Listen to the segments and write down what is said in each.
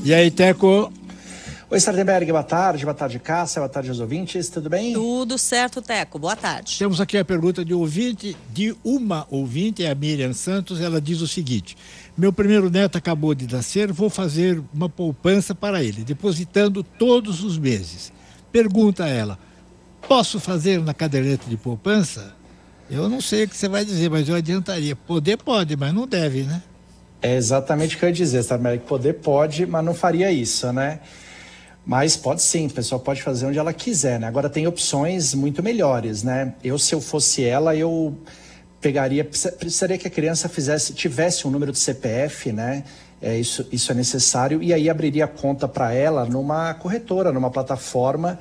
E aí, Teco? Oi, Sardenberg, boa tarde, Cássia, boa tarde aos ouvintes, tudo bem? Tudo certo, Teco, boa tarde. Temos aqui a pergunta de uma ouvinte, é a Miriam Santos. Ela diz o seguinte: meu primeiro neto acabou de nascer, vou fazer uma poupança para ele, depositando todos os meses. Pergunta a ela: posso fazer na caderneta de poupança? Eu não sei o que você vai dizer, mas eu adiantaria. Poder pode, mas não deve, né? É exatamente o que eu ia dizer, Sardenberg, poder pode, mas não faria isso, né? Mas pode sim, o pessoal pode fazer onde ela quiser, né? Agora tem opções muito melhores, né? Se eu fosse ela, eu precisaria que a criança tivesse um número de CPF, né? Isso é necessário, e aí abriria conta para ela numa corretora, numa plataforma.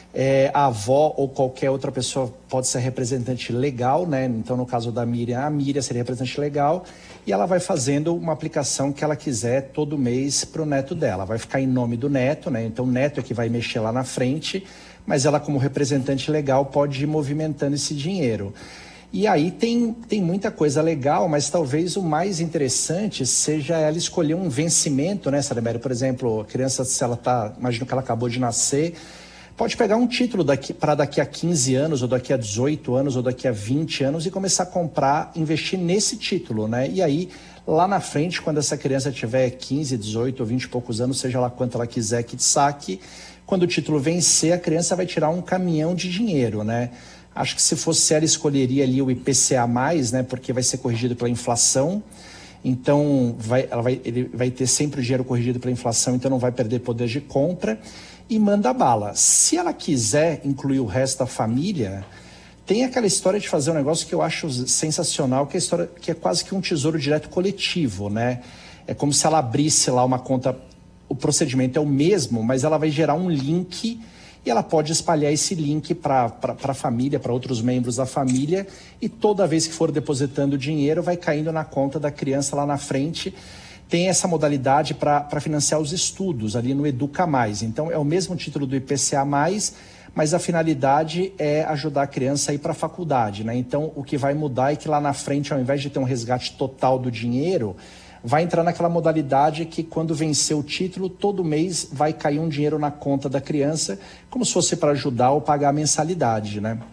A avó ou qualquer outra pessoa pode ser representante legal, né? Então, no caso da Miriam, a Miriam seria representante legal, e ela vai fazendo uma aplicação que ela quiser todo mês para o neto dela. Vai ficar em nome do neto, né? Então, o neto é que vai mexer lá na frente, mas ela, como representante legal, pode ir movimentando esse dinheiro. E aí tem muita coisa legal, mas talvez o mais interessante seja ela escolher um vencimento, né, Sardenberg? Por exemplo, a criança, imagino que ela acabou de nascer, pode pegar um título para daqui a 15 anos, ou daqui a 18 anos, ou daqui a 20 anos e começar a investir nesse título, né? E aí, lá na frente, quando essa criança tiver 15, 18 ou 20 e poucos anos, seja lá quanto ela quiser que saque, quando o título vencer, a criança vai tirar um caminhão de dinheiro, né? Acho que se fosse ela, escolheria ali o IPCA+, né? Porque vai ser corrigido pela inflação. Então, ele vai ter sempre o dinheiro corrigido pela inflação, então não vai perder poder de compra. E manda bala. Se ela quiser incluir o resto da família, tem aquela história de fazer um negócio que eu acho sensacional, que é a história que é quase que um tesouro direto coletivo, né? É como se ela abrisse lá uma conta, o procedimento é o mesmo, mas ela vai gerar um link e ela pode espalhar esse link para a família, para outros membros da família, e toda vez que for depositando dinheiro, vai caindo na conta da criança lá na frente. Tem essa modalidade para financiar os estudos ali no Educa Mais. Então, é o mesmo título do IPCA+, mas a finalidade é ajudar a criança a ir para a faculdade, né? Então, o que vai mudar é que lá na frente, ao invés de ter um resgate total do dinheiro, vai entrar naquela modalidade que, quando vencer o título, todo mês vai cair um dinheiro na conta da criança, como se fosse para ajudar ou pagar a mensalidade, né?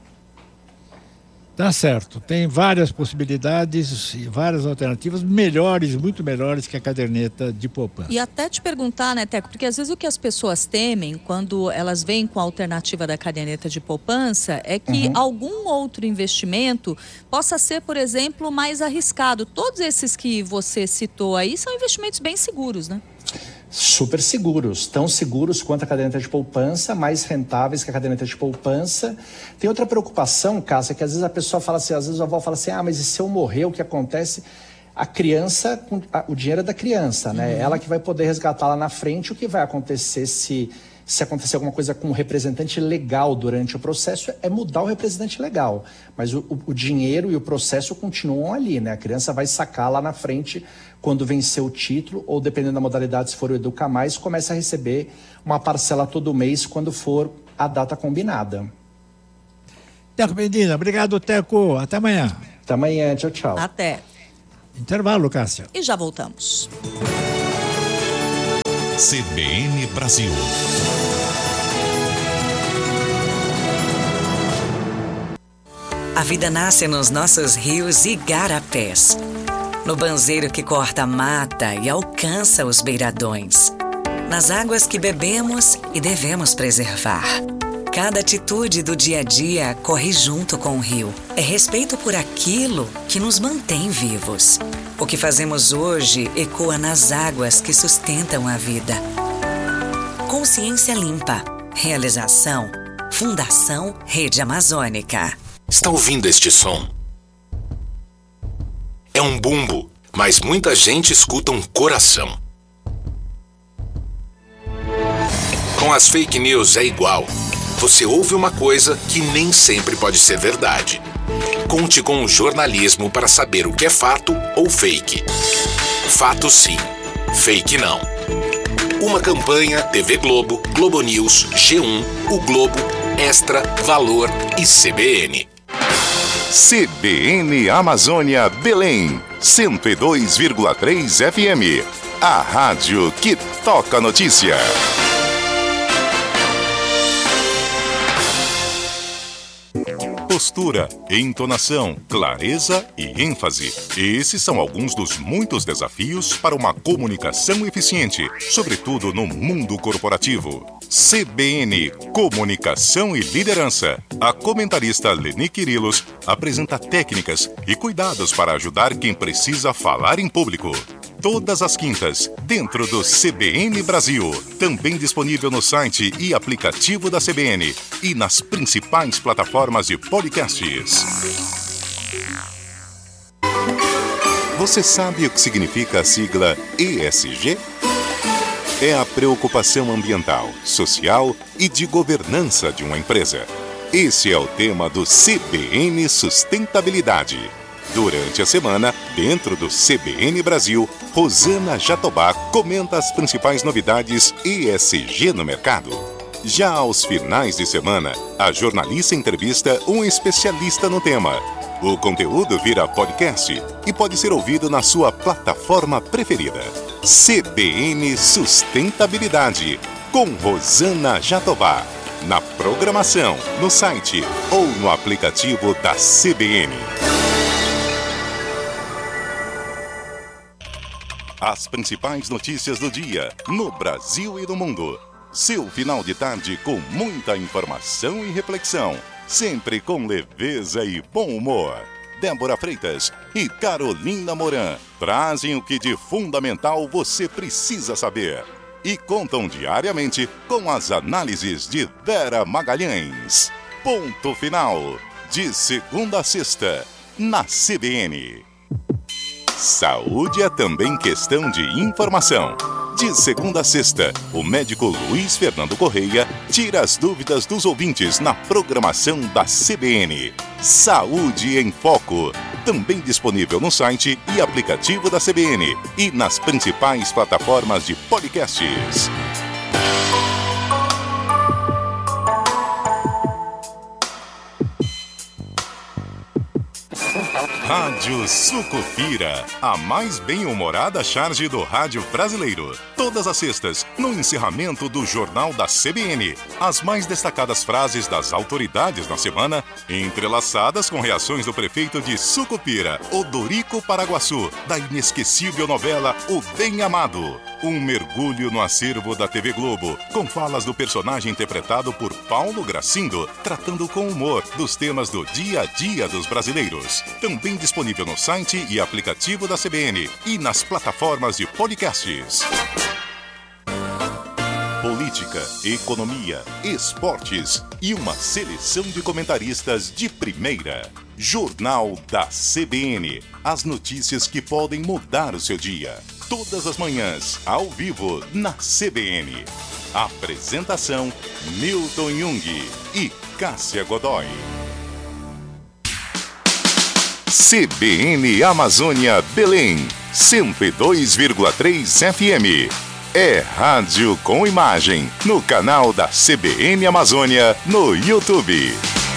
Tá certo, tem várias possibilidades e várias alternativas melhores, muito melhores que a caderneta de poupança. E até te perguntar, né, Teco, porque às vezes o que as pessoas temem quando elas vêm com a alternativa da caderneta de poupança é que algum outro investimento possa ser, por exemplo, mais arriscado. Todos esses que você citou aí são investimentos bem seguros, né? Super seguros, tão seguros quanto a caderneta de poupança, mais rentáveis que a caderneta de poupança. Tem outra preocupação, Cássia, que às vezes a pessoa fala assim, às vezes a avó fala assim, mas e se eu morrer, o que acontece? A criança, o dinheiro é da criança, né? Ela que vai poder resgatar lá na frente. O que vai acontecer se acontecer alguma coisa com o representante legal durante o processo é mudar o representante legal, mas o dinheiro e o processo continuam ali, né? A criança vai sacar lá na frente quando vencer o título, ou dependendo da modalidade, se for o Educa Mais, começa a receber uma parcela todo mês quando for a data combinada. Teco Medina, obrigado, Teco. Até amanhã. Até amanhã, tchau, tchau. Até. Intervalo, Cássia. E já voltamos. CBN Brasil. A vida nasce nos nossos rios e igarapés, no banzeiro que corta a mata e alcança os beiradões, nas águas que bebemos e devemos preservar. Cada atitude do dia a dia corre junto com o rio. É respeito por aquilo que nos mantém vivos. O que fazemos hoje ecoa nas águas que sustentam a vida. Consciência Limpa. Realização: Fundação Rede Amazônica. Está ouvindo este som? É um bumbo, mas muita gente escuta um coração. Com as fake news é igual. Você ouve uma coisa que nem sempre pode ser verdade. Conte com o jornalismo para saber o que é fato ou fake. Fato sim, fake não. Uma campanha TV Globo, Globo News, G1, O Globo, Extra, Valor e CBN. CBN Amazônia Belém, 102,3 FM. a rádio que toca notícia. Postura, entonação, clareza e ênfase. Esses são alguns dos muitos desafios para uma comunicação eficiente, sobretudo no mundo corporativo. CBN, Comunicação e Liderança. A comentarista Leni Quirilos apresenta técnicas e cuidados para ajudar quem precisa falar em público. Todas as quintas, dentro do CBN Brasil. Também disponível no site e aplicativo da CBN e nas principais plataformas de podcasts. Você sabe o que significa a sigla ESG? É a preocupação ambiental, social e de governança de uma empresa. Esse é o tema do CBN Sustentabilidade. Durante a semana, dentro do CBN Brasil, Rosana Jatobá comenta as principais novidades ESG no mercado. Já aos finais de semana, a jornalista entrevista um especialista no tema. O conteúdo vira podcast e pode ser ouvido na sua plataforma preferida. CBN Sustentabilidade, com Rosana Jatobá. Na programação, no site ou no aplicativo da CBN. As principais notícias do dia, no Brasil e no mundo. Seu final de tarde com muita informação e reflexão. Sempre com leveza e bom humor. Débora Freitas e Carolina Moran trazem o que de fundamental você precisa saber. E contam diariamente com as análises de Vera Magalhães. Ponto final, de segunda a sexta, na CBN. Saúde é também questão de informação. De segunda a sexta, o médico Luiz Fernando Correia tira as dúvidas dos ouvintes na programação da CBN. Saúde em Foco. Também disponível no site e aplicativo da CBN e nas principais plataformas de podcasts. Rádio Sucupira, a mais bem-humorada charge do rádio brasileiro. Todas as sextas, no encerramento do Jornal da CBN, as mais destacadas frases das autoridades na semana, entrelaçadas com reações do prefeito de Sucupira, Odorico Paraguaçu, da inesquecível novela O Bem Amado. Um mergulho no acervo da TV Globo, com falas do personagem interpretado por Paulo Gracindo, tratando com humor dos temas do dia a dia dos brasileiros. Também disponível no site e aplicativo da CBN e nas plataformas de podcasts. Política, economia, esportes e uma seleção de comentaristas de primeira. Jornal da CBN. As notícias que podem mudar o seu dia. Todas as manhãs, ao vivo, na CBN. Apresentação, Milton Jung e Cássia Godoy. CBN Amazônia Belém, 102,3 FM. É rádio com imagem, no canal da CBN Amazônia, no YouTube.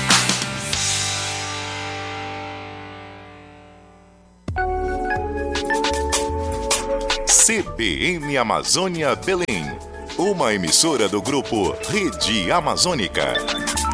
CBN Amazônia Belém, uma emissora do grupo Rede Amazônica.